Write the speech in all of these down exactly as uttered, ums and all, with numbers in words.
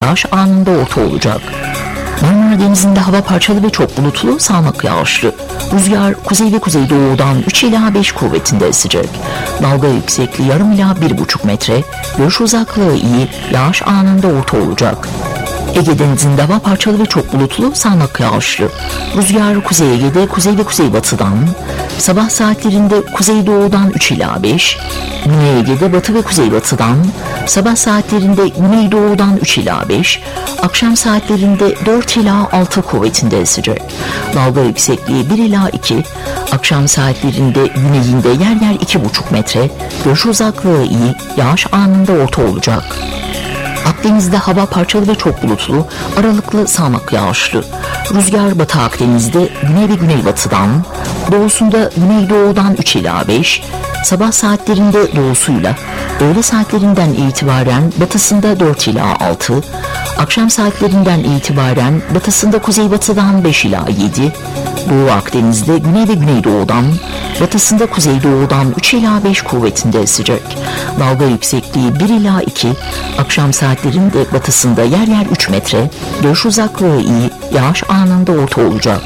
yağış anında orta olacak. Marmara Denizi'nde hava parçalı ve çok bulutlu, sağanak yağışlı. Rüzgar kuzey ve kuzeydoğudan üç ila beş kuvvetinde esecek. Dalga yüksekliği yarım ila bir buçuk metre. Görüş uzaklığı iyi, yağış anında orta olacak. Ege Denizi'nde hava parçalı ve çok bulutlu, sağanak yağışlı. Rüzgar Kuzey Ege'de kuzey ve kuzeybatıdan, sabah saatlerinde kuzeydoğudan üç ila beş, Güney Ege'de batı ve kuzeybatıdan, sabah saatlerinde güneydoğudan üç ila beş, akşam saatlerinde dört ila altı kuvvetinde esecek. Dalga yüksekliği bir ila iki, akşam saatlerinde güneyinde yer yer iki buçuk metre, görüş uzaklığı iyi, yağış anında orta olacak. Akdeniz'de hava parçalı ve çok bulutlu, aralıklı sağanak yağışlı. Rüzgar Batı Akdeniz'de güney ve güneybatıdan, doğusunda güneydoğudan üç ila beş, sabah saatlerinde doğusuyla, öğle saatlerinden itibaren batısında dört ila altı, akşam saatlerinden itibaren batısında kuzeybatıdan beş ila yedi, Doğu Akdeniz'de güney ve güneydoğudan, batısında kuzeydoğudan üç ila beş kuvvetinde esecek. Dalga yüksekliği bir ila iki, akşam saatlerinde batısında yer yer üç metre, görüş uzaklığı iyi, yağış anında orta olacak.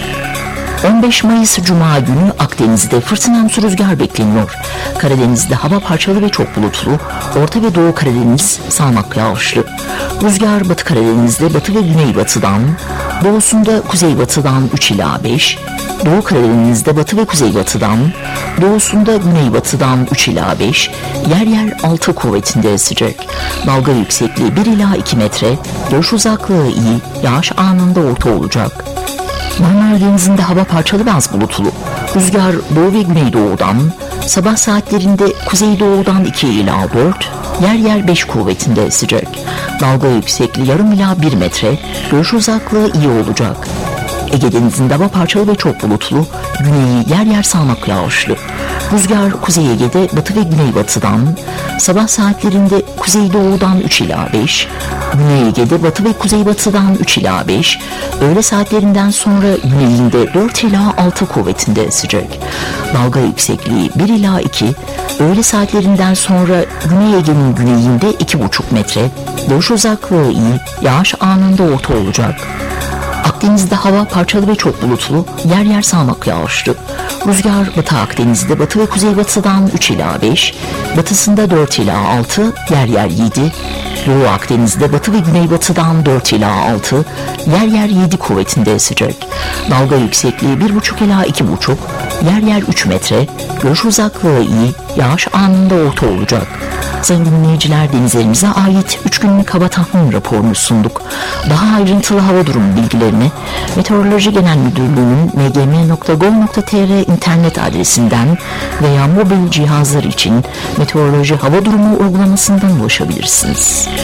on beş Mayıs Cuma günü Akdeniz'de fırtınamsı rüzgar bekleniyor. Karadeniz'de hava parçalı ve çok bulutlu, Orta ve Doğu Karadeniz sağanak yağışlı. Rüzgar Batı Karadeniz'de batı ve güneybatıdan, doğusunda kuzeybatıdan üç ila beş, Doğu Karadeniz'de batı ve kuzeybatıdan, doğusunda güneybatıdan üç ila beş, yer yer altı kuvvetinde esecek. Dalga yüksekliği bir ila iki metre, görüş uzaklığı iyi, yağış anında orta olacak. Marmara Denizi'nde hava parçalı ve az bulutlu. Rüzgar doğu ve güneydoğudan, sabah saatlerinde kuzeydoğudan iki ila dört, yer yer beş kuvvetinde esecek. Dalga yüksekliği yarım ila bir metre, görüş uzaklığı iyi olacak. Ege Denizi'nde hava parçalı ve çok bulutlu, güneyi yer yer sağanak yağışlı. Rüzgar Kuzey Ege'de batı ve güneybatıdan, sabah saatlerinde kuzeydoğudan üç ila beş, Güney Ege'de batı ve kuzeybatıdan üç ila beş, öğle saatlerinden sonra güneyinde dört ila altı kuvvetinde esecek. Dalga yüksekliği bir ila iki, öğle saatlerinden sonra Güney Ege'nin güneyinde iki buçuk metre, görüş uzaklığı iyi, yağış anında orta olacak. Akdeniz'de hava parçalı ve çok bulutlu, yer yer sağanak yağışlı. Rüzgar Batı Akdeniz'de batı ve kuzeybatıdan üç ila beş, batısında dört ila altı, yer yer yedi, Doğu Akdeniz'de batı ve güneybatıdan dört ila altı, yer yer yedi kuvvetinde esecek. Dalga yüksekliği bir buçuk ila iki buçuk, yer yer üç metre, görüş uzaklığı iyi, yağış anında orta olacak. Sayın dinleyiciler, denizlerimize ait üç günlük hava tahmin raporunu sunduk. Daha ayrıntılı hava durumu bilgilerini Meteoroloji Genel Müdürlüğü'nün m g m nokta gov nokta t r internet adresinden veya mobil cihazlar için meteoroloji hava durumu uygulamasından ulaşabilirsiniz.